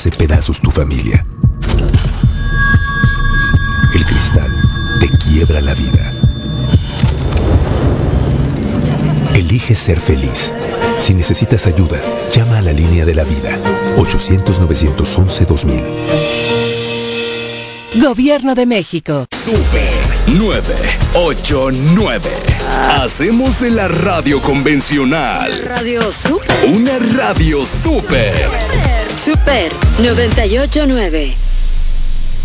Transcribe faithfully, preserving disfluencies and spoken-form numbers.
hace pedazos tu familia. El cristal te quiebra la vida. Elige ser feliz. Si necesitas ayuda, llama a la línea de la vida. ochocientos, novecientos once, dos mil. Gobierno de México. Super nueve ocho nueve. Hacemos de la radio convencional Radio Super. una radio super. Super noventa y ocho nueve.